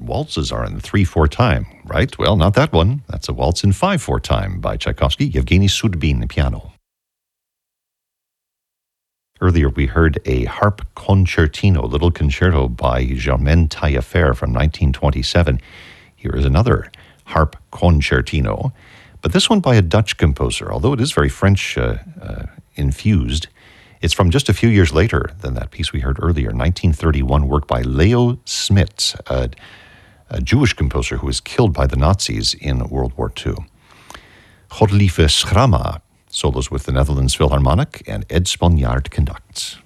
waltzes are in 3/4 time, right? Well, not that one. That's a waltz in 5/4 time by Tchaikovsky, Yevgeny Sudbin, piano. Earlier, we heard a harp concertino, little concerto by Germaine Taillefer from 1927. Here is another harp concertino, but this one by a Dutch composer, although it is very French infused. It's from just a few years later than that piece we heard earlier, 1931, work by Leo Smits, a Jewish composer who was killed by the Nazis in World War II. Godlieve Schramma solos with the Netherlands Philharmonic, and Ed Sponjaard conducts.